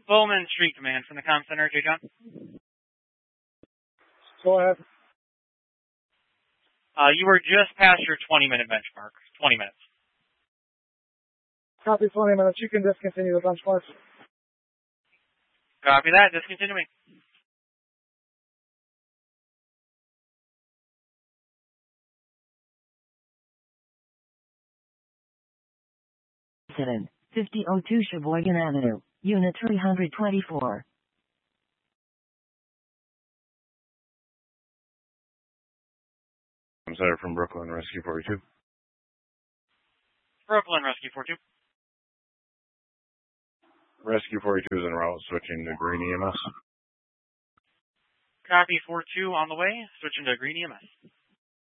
Bowman Street Command from the comm center, J. John. Go ahead. You were just past your 20-minute benchmark. 20 minutes. Copy 20 minutes. You can discontinue the benchmark. Copy that. Discontinuing. Incident, 5002 Sheboygan Avenue, Unit 324. I'm sorry, from Brooklyn Rescue 42. Brooklyn Rescue 42. Rescue 42 is en route, switching to green EMS. Copy 42 on the way, switching to green EMS.